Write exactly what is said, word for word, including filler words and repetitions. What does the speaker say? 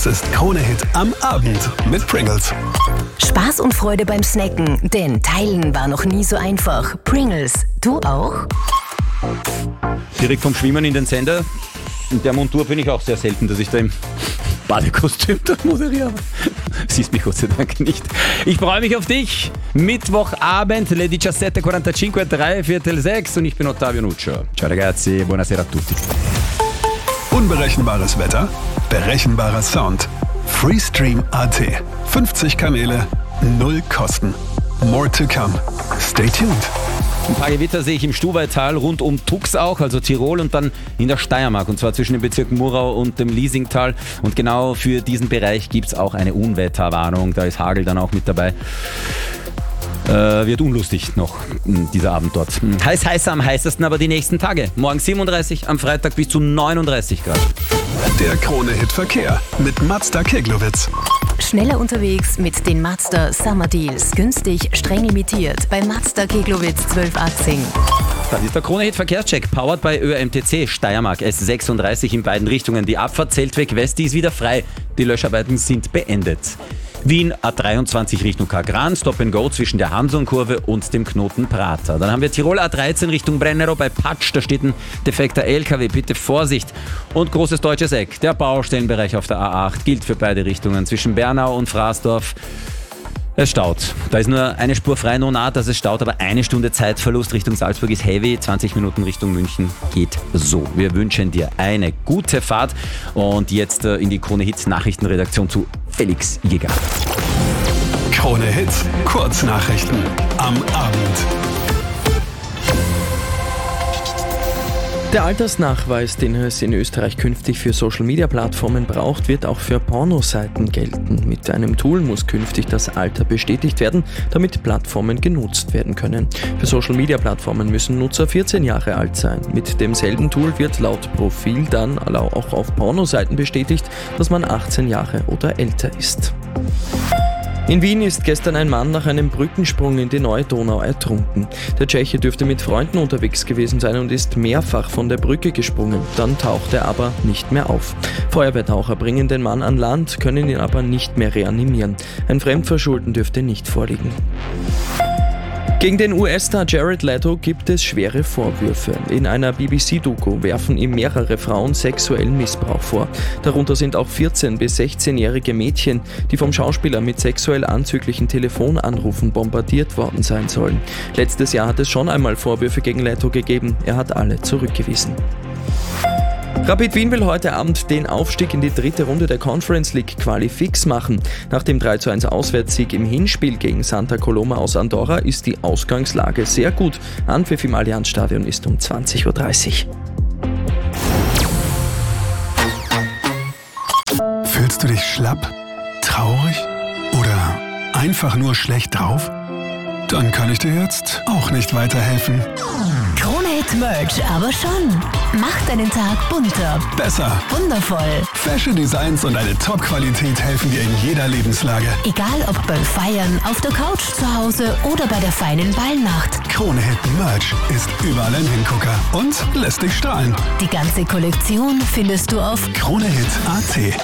Das ist Krone-Hit am Abend mit Pringles. Spaß und Freude beim Snacken, denn teilen war noch nie so einfach. Pringles, du auch? Direkt vom Schwimmen in den Sender. In der Montur bin ich auch sehr selten, dass ich da im Badekostüm da moderiere. Siehst mich Gott sei Dank nicht. Ich freue mich auf dich. Mittwochabend, le diciassette e quarantacinque, drei Viertel sechs und ich bin Ottavio Nuccio. Ciao ragazzi, buonasera a tutti. Unberechenbares Wetter, berechenbarer Sound. Freestream Punkt a t. fünfzig Kanäle, null Kosten. More to come. Stay tuned. Ein paar Gewitter sehe ich im Stuvaital, rund um Tux auch, also Tirol und dann in der Steiermark. Und zwar zwischen den Bezirken Murau und dem Liesingtal. Und genau für diesen Bereich gibt es auch eine Unwetterwarnung. Da ist Hagel dann auch mit dabei. Äh, wird unlustig noch dieser Abend dort. Heiß, heißer am heißesten aber die nächsten Tage. Morgen siebenunddreißig, am Freitag bis zu neununddreißig Grad. Der Krone-Hit Verkehr mit Mazda Keglowitz. Schneller unterwegs mit den Mazda Summer Deals. Günstig, streng limitiert bei Mazda Keglowitz zwölf achtzehn. Das ist der Krone-Hit Verkehrscheck, powered by Ö M T C, Steiermark S sechsunddreißig in beiden Richtungen. Die Abfahrt Zeltweg West, die ist wieder frei. Die Löscharbeiten sind beendet. Wien A dreiundzwanzig Richtung Kagran, Stop and Go zwischen der Hamsonkurve und dem Knoten Prater. Dann haben wir Tirol A dreizehn Richtung Brennero bei Patsch, da steht ein defekter L K W, bitte Vorsicht. Und großes deutsches Eck, der Baustellenbereich auf der A acht gilt für beide Richtungen zwischen Bernau und Fraßdorf. Es staut. Da ist nur eine Spur frei, no nah, dass es staut, aber eine Stunde Zeitverlust Richtung Salzburg ist heavy, zwanzig Minuten Richtung München geht so. Wir wünschen dir eine gute Fahrt und jetzt äh, in die Krone-Hit Nachrichtenredaktion zu Felix Jäger. Krone-Hit Kurznachrichten am Abend. Der Altersnachweis, den es in Österreich künftig für Social-Media-Plattformen braucht, wird auch für Pornoseiten gelten. Mit einem Tool muss künftig das Alter bestätigt werden, damit Plattformen genutzt werden können. Für Social-Media-Plattformen müssen Nutzer vierzehn Jahre alt sein. Mit demselben Tool wird laut Profil dann auch auf Pornoseiten bestätigt, dass man achtzehn Jahre oder älter ist. In Wien ist gestern ein Mann nach einem Brückensprung in die Neue Donau ertrunken. Der Tscheche dürfte mit Freunden unterwegs gewesen sein und ist mehrfach von der Brücke gesprungen. Dann taucht er aber nicht mehr auf. Feuerwehrtaucher bringen den Mann an Land, können ihn aber nicht mehr reanimieren. Ein Fremdverschulden dürfte nicht vorliegen. Gegen den U S-Star Jared Leto gibt es schwere Vorwürfe. In einer B B C-Doku werfen ihm mehrere Frauen sexuellen Missbrauch vor. Darunter sind auch vierzehn- bis sechzehnjährige Mädchen, die vom Schauspieler mit sexuell anzüglichen Telefonanrufen bombardiert worden sein sollen. Letztes Jahr hat es schon einmal Vorwürfe gegen Leto gegeben. Er hat alle zurückgewiesen. Rapid Wien will heute Abend den Aufstieg in die dritte Runde der Conference League Quali fix machen. Nach dem drei zu eins Auswärtssieg im Hinspiel gegen Santa Coloma aus Andorra ist die Ausgangslage sehr gut. Anpfiff im Allianzstadion ist um zwanzig Uhr dreißig. Fühlst du dich schlapp, traurig oder einfach nur schlecht drauf? Dann kann ich dir jetzt auch nicht weiterhelfen. Krone-Hit Merch, aber schon. Macht deinen Tag bunter, Besser. wundervoll. Fashion Designs und eine Top-Qualität helfen dir in jeder Lebenslage. Egal ob beim Feiern, auf der Couch zu Hause oder bei der feinen Ballnacht. Krone-Hit Merch ist überall ein Hingucker und lässt dich strahlen. Die ganze Kollektion findest du auf Krone-Hit Punkt a t.